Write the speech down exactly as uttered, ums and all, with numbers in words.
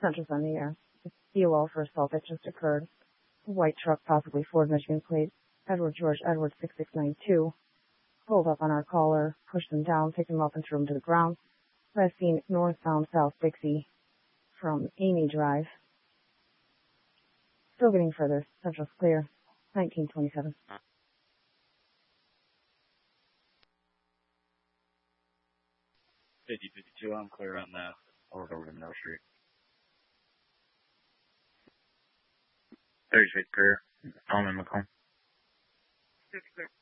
Central on the air. A D O L for assault that just occurred. A white truck, possibly Ford Michigan plate, Edward George Edward six six nine two, pulled up on our caller, pushed him down, picked him up and threw him to the ground. Last seen northbound South Dixie from Amy Drive. Still getting further. Central's clear. nineteen twenty-seven. fifty fifty-two, I'm clear on that. Over over to Middle Street. thirty-six clear. I'm in Macomb. six six.